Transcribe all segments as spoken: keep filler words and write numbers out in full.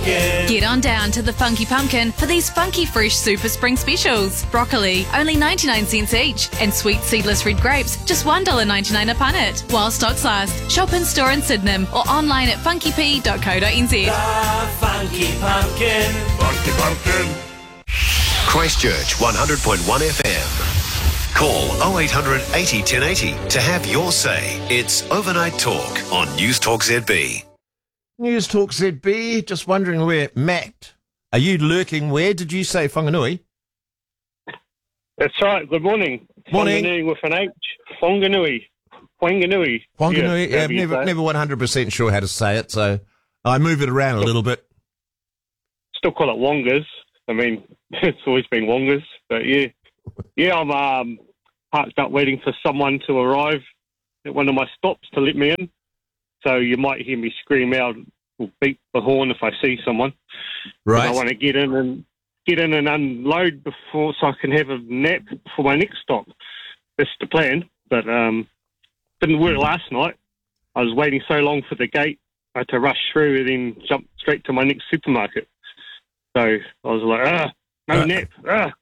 Pumpkin. Get on down to the Funky Pumpkin for these funky fresh super spring specials. Broccoli, only ninety-nine cents each. And sweet seedless red grapes, just one dollar ninety-nine a punnet. While stocks last, shop in store in Sydenham or online at funky p dot co dot n z. The Funky Pumpkin. Funky Pumpkin. Christchurch one hundred point one F M. Call oh eight hundred eighty ten eighty to have your say. It's Overnight Talk on News Talk Z B. News Talk Z B, just wondering where Matt, are you lurking where? Did you say Whanganui? That's right, good morning. Morning. Whanganui with an H. Whanganui. Whanganui. Whanganui, yeah, Yeah, I'm never, never one hundred percent sure how to say it, so I move it around a little bit. Still call it Wongas. I mean, it's always been Wongas, but yeah. Yeah, I'm um, parked up waiting for someone to arrive at one of my stops to let me in. So you might hear me scream out or beat the horn if I see someone. Right. I want to get in and get in and unload before, so I can have a nap for my next stop. That's the plan. But um, didn't work last night. I was waiting so long for the gate, I had to rush through and then jump straight to my next supermarket. So I was like, ah, no Uh, nap. Ah.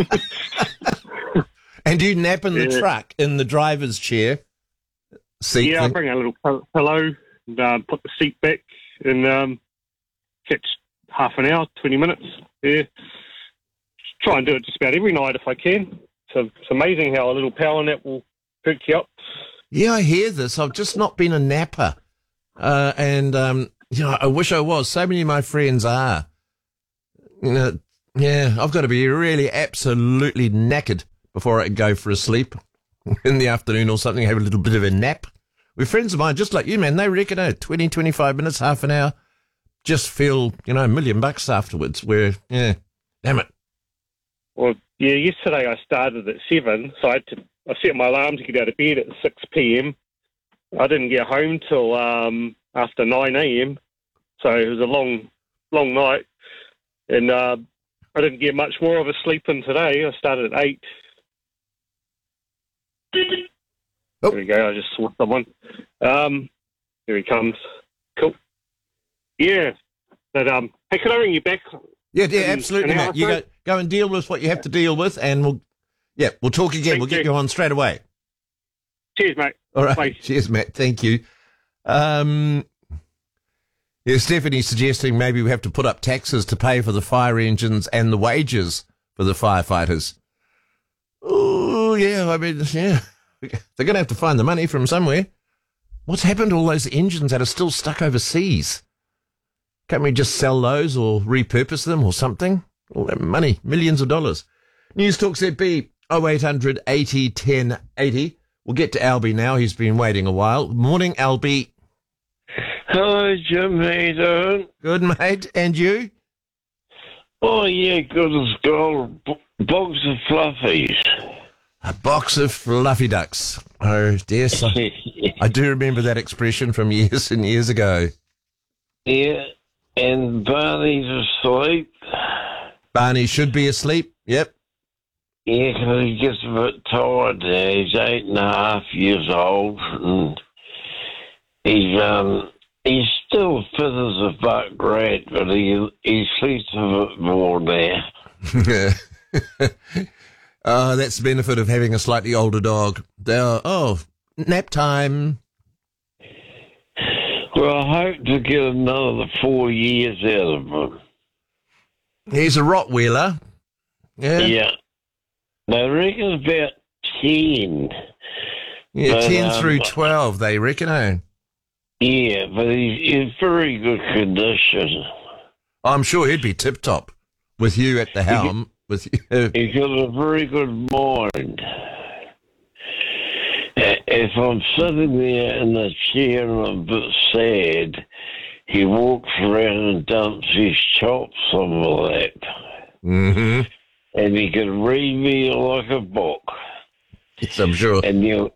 And do you nap in the Yeah. truck, in the driver's chair seat? Yeah, I thing? bring a little pill- pillow, and, uh, put the seat back, and um, catch half an hour, twenty minutes. Yeah, try and do it just about every night if I can. So it's amazing how a little power nap will perk you up. Yeah, I hear this. I've just not been a napper. Uh, and, um, you know, I wish I was. So many of my friends are. You know, yeah, I've got to be really absolutely knackered before I can go for a sleep in the afternoon or something, have a little bit of a nap. With friends of mine, just like you, man, they reckon, oh, twenty, twenty-five minutes, half an hour, just feel, you know, a million bucks afterwards, where, yeah, damn it. Well, yeah, yesterday I started at seven, so I had to, I set my alarm to get out of bed at six p.m. I didn't get home till um, after nine a.m., so it was a long, long night. And uh, I didn't get much more of a sleep in today. I started at eight. Oh. There we go. I just saw someone. Um, here he comes. Cool. Yeah. But, um, hey, can I ring you back? Yeah, yeah, in absolutely, an hour mate. You or go, so? go and deal with what you have to deal with, and we'll, yeah, we'll talk again. Thank we'll get you. you on straight away. Cheers, mate. All right. Bye. Cheers, Matt. Thank you. Um, yeah, Stephanie's suggesting maybe we have to put up taxes to pay for the fire engines and the wages for the firefighters. Oh, yeah, I mean, yeah. They're going to have to find the money from somewhere. What's happened to all those engines that are still stuck overseas? Can't we just sell those or repurpose them or something? All that money, millions of dollars. News Talk Z B, oh eight hundred eighty ten eighty. We'll get to Albie now. He's been waiting a while. Morning, Albie. Hello, Jim. How you doing? Good, mate. And you? Oh, yeah, good as gold. B- box of fluffies. A box of fluffy ducks. Oh, yes. I, I do remember that expression from years and years ago. Yeah, and Barney's asleep. Barney should be asleep. Yep. Yeah, 'cause he gets a bit tired now. He's eight and a half years old, and he's um he's still fit as a buck rat, but he he sleeps a bit more now. Yeah. Oh, that's the benefit of having a slightly older dog. They're, oh, nap time. Well, I hope to get another four years out of him. He's a Rottweiler. Yeah. Yeah. I reckon about ten. Yeah, But, ten um, through twelve, they reckon, eh? Yeah, but he's in very good condition. I'm sure he'd be tip-top with you at the helm. With you. He's got a very good mind. If I'm sitting there in the chair and I'm a bit sad, he walks around and dumps his chops on my lap. Mm-hmm. And he can read me like a book. Yes, I'm sure. And you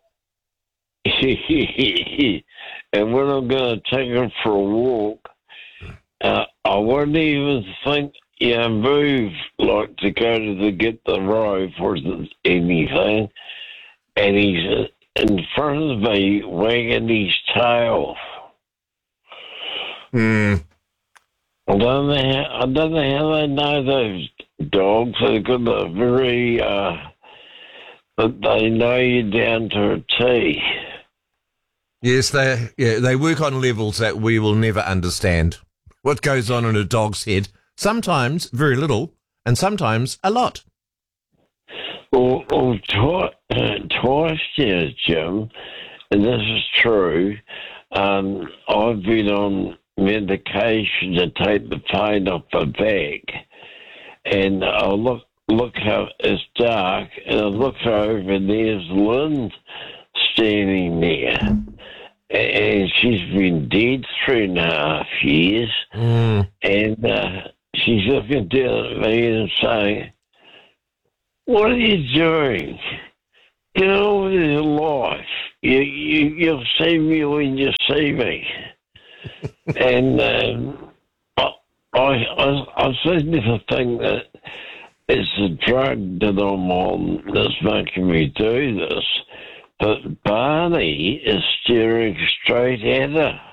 and when I'm going to take him for a walk, uh, I wouldn't even think, you know, move like to go to the, get the rope or anything. And he's in front of me wagging his tail. Hmm. I don't know how, I don't know how they know those dogs. They've got a very, uh, but they know you down to a T. Yes, they yeah they work on levels that we will never understand. What goes on in a dog's head? Sometimes very little, and sometimes a lot. Well, well twi- uh, twice now, Jim, and this is true, um, I've been on medication to take the pain off my back, and I look look how it's dark, and I look over, and there's Lynn standing there, and she's been dead three and a half years, Mm. and uh, she's looking down at me and saying, "What are you doing? Get on with your life. You, you, you'll see me when you see me." And um, I, I, I, I seem to think that it's the drug that I'm on that's making me do this. But Barney is staring straight at her.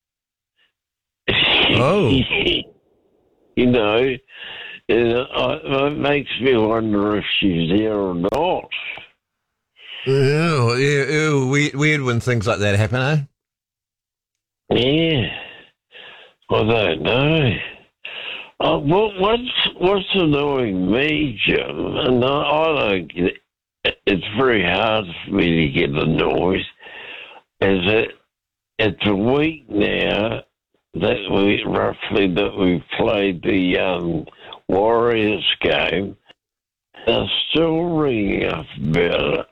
Oh. You know, and it, it makes me wonder if she's there or not. Ew, ew, ew, weird, weird when things like that happen, eh? Yeah. I don't know. Uh, what, what's, what's annoying me, Jim, and I, I don't get it, it's very hard for me to get annoyed, is that it's a week now that we, roughly, that we've played the um, Warriors game. They're still ringing up about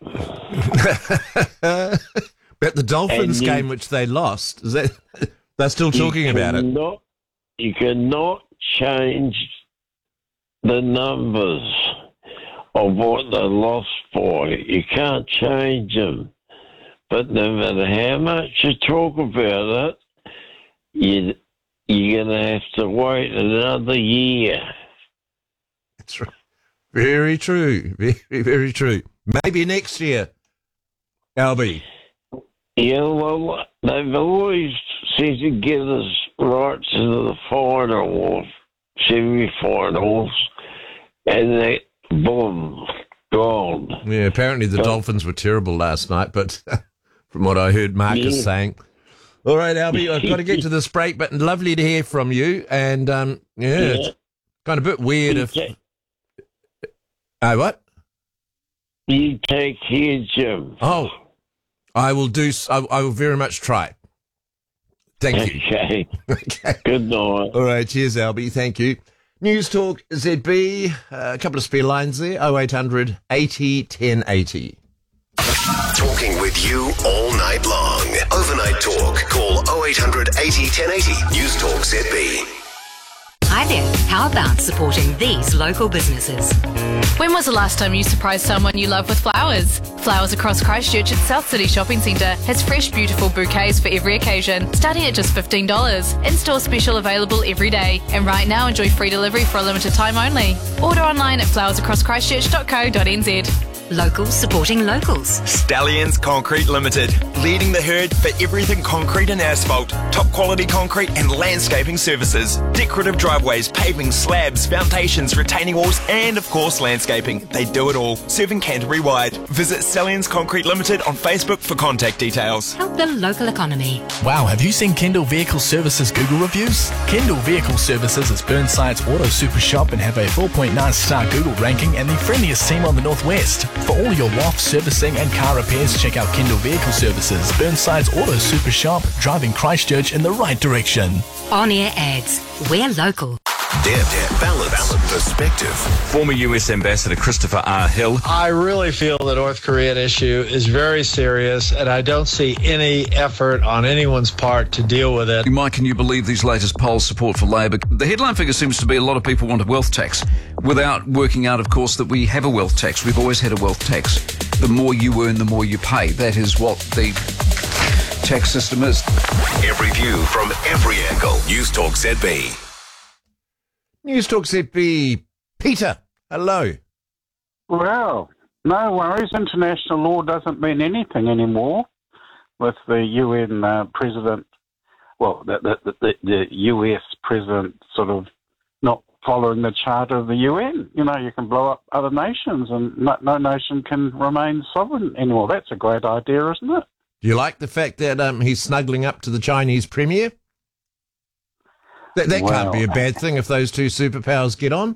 it. But the Dolphins And you- game, which they lost, is that they're still talking You about it? cannot- You cannot change the numbers of what they lost by. You can't change them. But no matter how much you talk about it, you, you're going to have to wait another year. That's right. Very true. Very, very true. Maybe next year, Albie. Yeah, well, they've always seemed to get us right to the finals, semi-finals, and they, boom, gone. Yeah, apparently the So- Dolphins were terrible last night, but from what I heard Mark is Yeah. saying. All right, Albie, I've got to get to this break, but lovely to hear from you. And, um, yeah, Yeah. it's kind of a bit weird You if... take, Oh, what? you take care, Jim. Oh, I will do... s- I, I will very much try. Thank you. Okay. Okay. Good night. All right, cheers, Albie. Thank you. News Talk Z B, uh, a couple of spare lines there, oh eight hundred eighty ten eighty. Talking with you all night long. Overnight Talk. Call oh eight hundred eighty ten eighty. News Talk Z B. Hi there. How about supporting these local businesses? When was the last time you surprised someone you love with flowers? Flowers Across Christchurch at South City Shopping Centre has fresh, beautiful bouquets for every occasion, starting at just fifteen dollars. In-store special available every day. And right now, enjoy free delivery for a limited time only. Order online at flowers across christchurch dot co dot n z. Locals supporting locals. Stallions Concrete Limited, leading the herd for everything concrete and asphalt, top quality concrete and landscaping services, decorative driveways, paving, slabs, foundations, retaining walls, and of course landscaping. They do it all, serving Canterbury wide. Visit Stallions Concrete Limited on Facebook for contact details. Help the local economy. Wow, have you seen Kendall Vehicle Services Google reviews? Kendall Vehicle Services is Burnside's auto super shop and have a four point nine star Google ranking and the friendliest team on the Northwest. For all your loft servicing and car repairs, check out Kendall Vehicle Services, Burnside's auto super shop, driving Christchurch in the right direction. On-air ads. We're local. Deb, Deb, balance, balance, perspective. Former U S Ambassador Christopher R. Hill. I really feel the North Korean issue is very serious, and I don't see any effort on anyone's part to deal with it. Mike, can you believe these latest poll support for Labor? The headline figure seems to be a lot of people want a wealth tax, without working out, of course, that we have a wealth tax. We've always had a wealth tax. The more you earn, the more you pay. That is what the tax system is. Every view from every angle. News Talk Z B. News Talk Z B. Peter, hello. Well, no worries. International law doesn't mean anything anymore with the U N uh, president, well, the, the, the, the U S president sort of not following the charter of the U N. You know, you can blow up other nations and no, no nation can remain sovereign anymore. That's a great idea, isn't it? Do you like the fact that um, he's snuggling up to the Chinese premier? That, that well, can't be a bad thing if those two superpowers get on.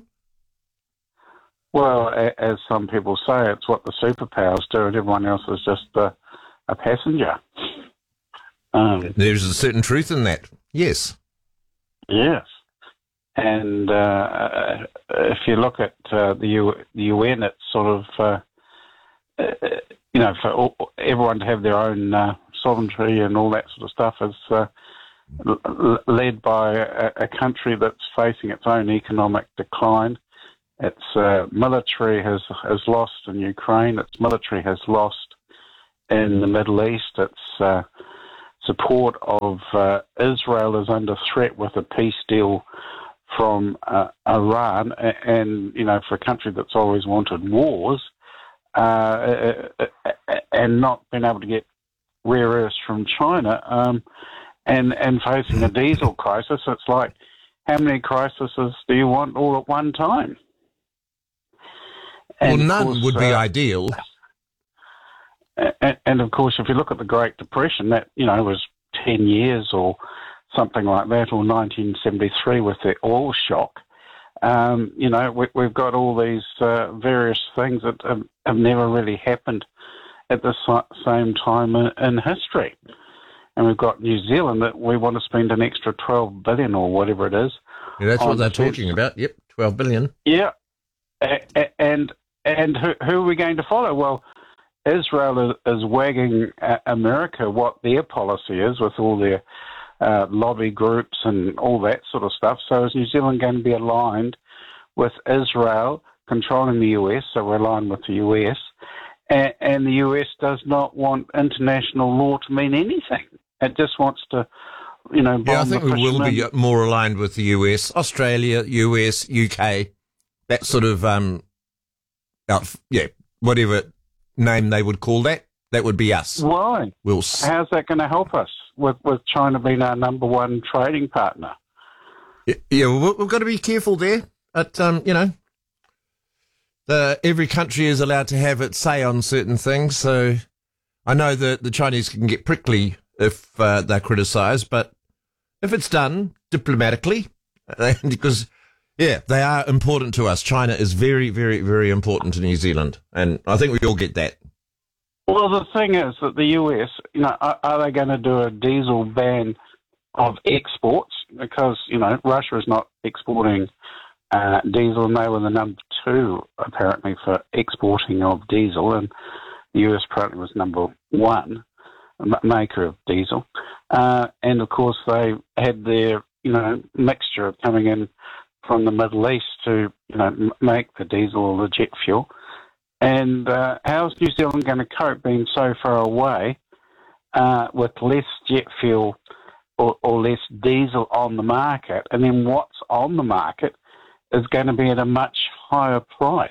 Well, a, as some people say, it's what the superpowers do and everyone else is just uh, a passenger. Um, There's a certain truth in that, yes. Yes. And uh, if you look at uh, the, U- the U N, it's sort of, uh, uh, you know, for all, everyone to have their own uh, sovereignty and all that sort of stuff is uh, l- led by a, a country that's facing its own economic decline. Its uh, military has, has lost in Ukraine. Its military has lost in the Middle East. Its uh, support of uh, Israel is under threat with a peace deal from uh, Iran, and, you know, for a country that's always wanted wars, uh, and not been able to get rare earths from China, um, and, and facing a diesel crisis, it's like, how many crises do you want all at one time? And well, none course, would be uh, ideal. And, and, of course, if you look at the Great Depression, that, you know, was ten years or something like that, or nineteen seventy-three with the oil shock. Um, you know, we, we've got all these uh, various things that have, have never really happened at the same time in, in history. And we've got New Zealand that we want to spend an extra twelve billion dollars or whatever it is. Yeah, that's what they're defense. talking about. Yep, twelve billion dollars. Yeah. And, and who, who are we going to follow? Well, Israel is, is wagging America what their policy is with all their uh, lobby groups and all that sort of stuff. So is New Zealand going to be aligned with Israel controlling the U S? So we're aligned with the U S. And, and the U S does not want international law to mean anything. It just wants to, you know, bomb yeah, I think the we will fishermen. be more aligned with the U S, Australia, U S, U K, that sort of, um, yeah, whatever name they would call that, that would be us. Why? We'll How's that going to help us with, with China being our number one trading partner? Yeah, yeah well, we've got to be careful there. But, um, you know, the, every country is allowed to have its say on certain things. So I know that the Chinese can get prickly if uh, they're criticised, but if it's done diplomatically, because, yeah, they are important to us. China is very, very, very important to New Zealand, and I think we all get that. Well, the thing is that the U S, you know, are, are they going to do a diesel ban of exports? Because, you know, Russia is not exporting uh, diesel, and they were the number two, apparently, for exporting of diesel, and the U S apparently was number one maker of diesel. Uh, and, of course, they had their, you know, mixture of coming in from the Middle East to, you know, m- make the diesel or the jet fuel. And uh, how's New Zealand going to cope being so far away uh, with less jet fuel or, or less diesel on the market? And then what's on the market is going to be at a much higher price.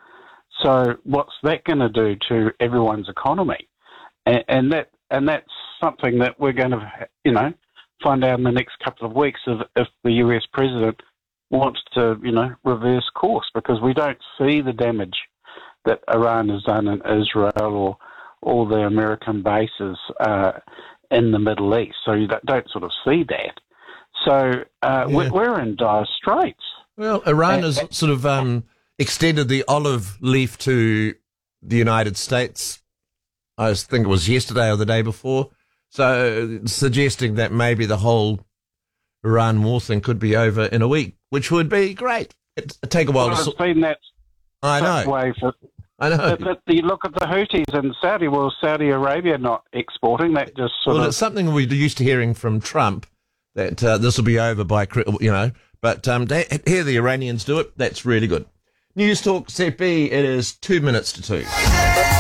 So what's that going to do to everyone's economy? And, and that and that's something that we're going to, you know, find out in the next couple of weeks if, if the U S president wants to, you know, reverse course, because we don't see the damage that Iran has done in Israel or all the American bases uh, in the Middle East. So you don't, don't sort of see that. So uh, Yeah. we're, we're in dire straits. Well, Iran And- has sort of um, extended the olive leaf to the United States. I think it was yesterday or the day before. So suggesting that maybe the whole Iran war thing could be over in a week, which would be great. It'd take a while Well, to I've sort. seen that I know. way for. I know. But, but you look at the Houthis in Saudi. Well, Saudi Arabia not exporting. That just sort Well, of. it's something we're used to hearing from Trump, that uh, this will be over by, cri- you know, but um, to hear the Iranians do it, that's really good. News Talk Z B, it is two minutes to two.